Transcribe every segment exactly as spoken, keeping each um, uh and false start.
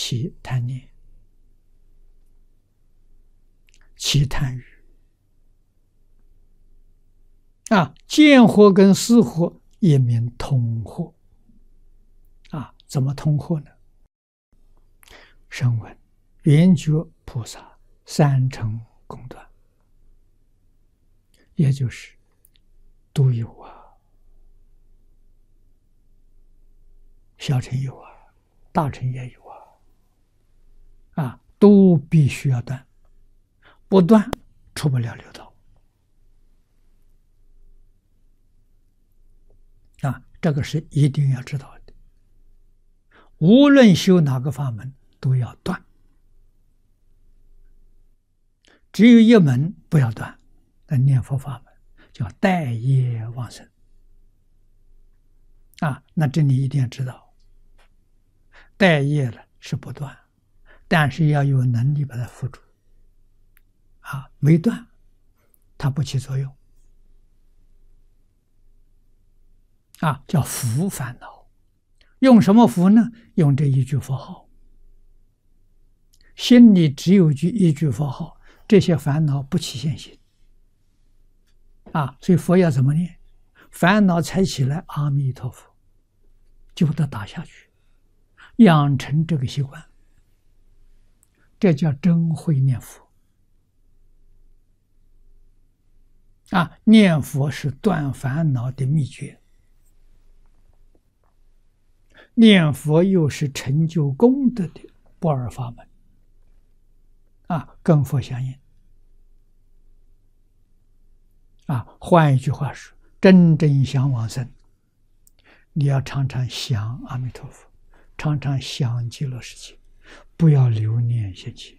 起贪念，起贪欲。啊，见惑跟思惑也名通惑。啊，怎么通惑呢？声闻、缘觉菩萨三乘功断，也就是都有啊，小乘有啊，大乘也有啊，啊，都必须要断，不断出不了六道。啊，这个是一定要知道的。无论修哪个法门，都要断。只有一门不要断，那念佛法门叫待业往生。啊，那这里一定要知道，待业了是不断，但是要有能力把它扶住。啊，没断，它不起作用。啊，叫伏烦恼。用什么伏呢？用这一句佛号。心里只有句一句佛号，这些烦恼不起现行。啊，所以佛要怎么念？烦恼才起来，阿弥陀佛，就把它打下去，养成这个习惯。这叫真会念佛。啊，念佛是断烦恼的秘诀。念佛又是成就功德的不二法门。啊，跟佛相应。啊，换一句话说，真正想往生，你要常常想阿弥陀佛，常常想极乐世界，不要留念现前。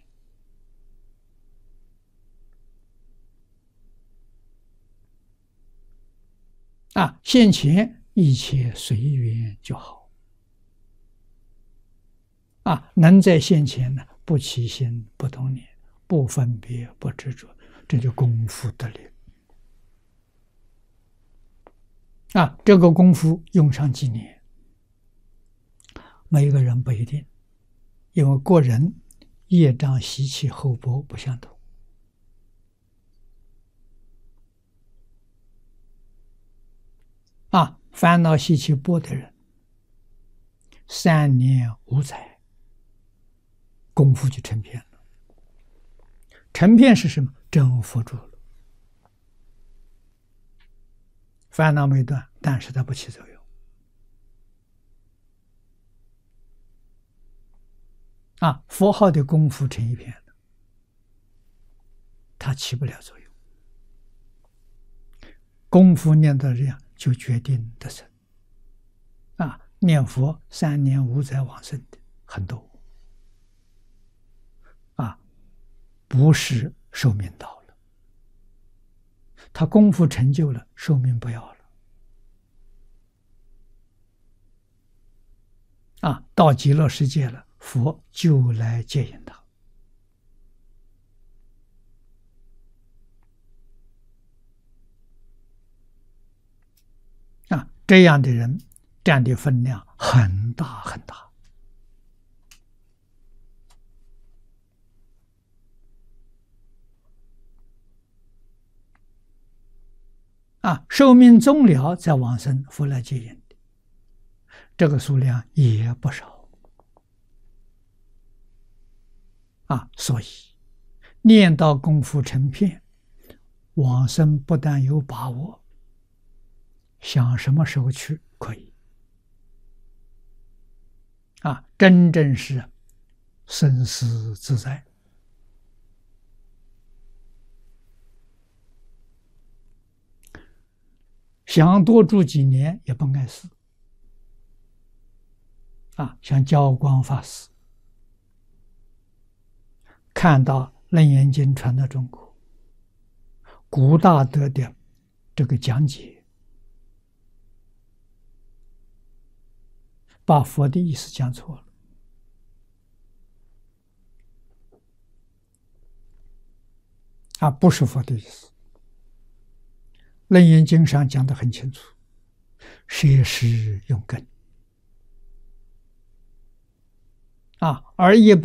啊，现前一切随缘就好。啊，能在现前呢，不起心，不动念，不分别，不执着，这就功夫得力。啊，这个功夫用上几年，每一个人不一定，因为个人业障习气厚薄不相同。啊，烦恼习气薄的人，三年五载。功夫就成片了。成片是什么？征服住了，烦恼没断，但是它不起作用。啊，佛号的功夫成一片了，它起不了作用。功夫念到这样，就决定得生。啊，念佛三年五载往生的很多。啊，不是寿命到了，他功夫成就了，寿命不要了。啊，到极乐世界了，佛就来接引他。啊，这样的人占的分量很大很大。啊，寿命终了再往生，佛来接引的，这个数量也不少。啊，所以念到功夫成片，往生不但有把握，想什么时候去可以。啊，真正是生死自在。想多住几年也不碍事。啊，像教光法师看到《楞严经》传到中国，古大德的这个讲解，把佛的意思讲错了。啊，不是佛的意思。楞严经上讲得很清楚，摄施用根。 啊，而一般。